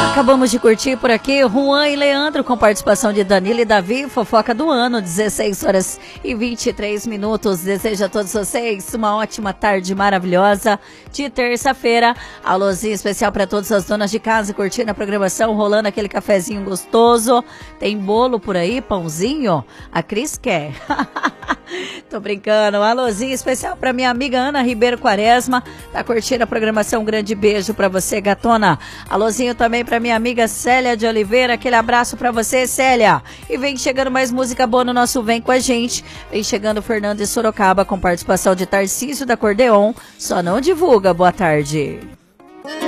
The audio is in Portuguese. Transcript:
Acabamos de curtir por aqui Juan e Leandro com participação de Danilo e Davi, fofoca do ano, 16 horas e 23 minutos. Desejo a todos vocês uma ótima tarde maravilhosa de terça-feira. Alôzinho especial para todas as donas de casa curtindo a programação, rolando aquele cafezinho gostoso. Tem bolo por aí, pãozinho? A Cris quer. Tô brincando. Alôzinho especial pra minha amiga Ana Ribeiro Quaresma, tá curtindo a programação. Um grande beijo pra você, gatona. Alôzinho também pra minha amiga Célia de Oliveira, aquele abraço pra você, Célia. E vem chegando mais música boa no nosso Vem Com a Gente. Vem chegando Fernando de Sorocaba com participação de Tarcísio da Acordeon. Só não divulga. Boa tarde.